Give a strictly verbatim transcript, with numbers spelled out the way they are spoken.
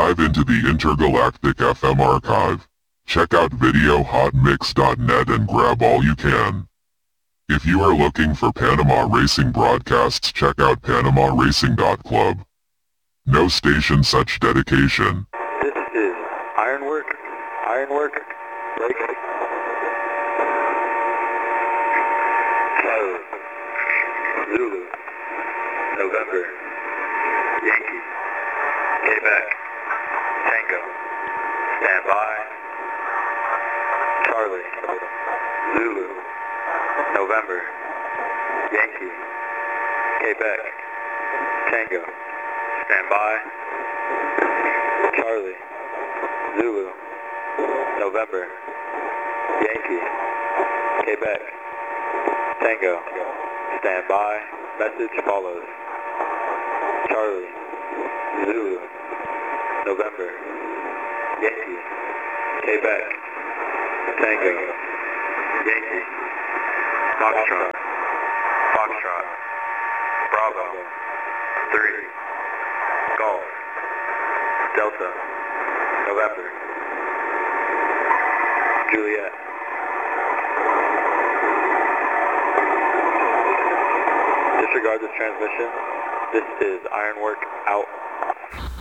dive into the intergalactic F M archive. Check out video hot mix dot net and grab all you can. If you are looking for Panama racing broadcasts, check out panama racing dot club. No station such dedication. This is Ironwork, Ironwork, break. Kilo, Zulu, November, Yankee, Quebec, Tango, stand by, Charlie, Zulu, November, Yankee, Quebec, Tango, stand by, Charlie, Zulu, November, Yankee, Quebec, Tango, stand by, message follows, Charlie, Zulu, November, Yankee, Quebec, Tango, Yankee, Foxtrot, Foxtrot, Bravo, three, Golf, Delta, November, Juliet. Disregard this transmission. This is Ironwork out.